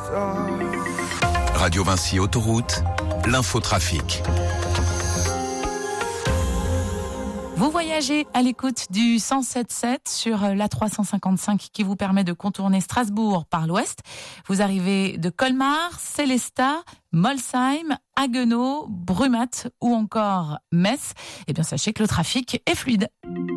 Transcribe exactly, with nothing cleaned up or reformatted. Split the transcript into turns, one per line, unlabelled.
Radio Vinci Autoroute, l'infotrafic.
Vous voyagez à l'écoute du cent sept sept sur l'A trois cent cinquante-cinq qui vous permet de contourner Strasbourg par l'ouest. Vous arrivez de Colmar, Sélestat, Molsheim, Haguenau, Brumath ou encore Metz. Eh bien, sachez que le trafic est fluide.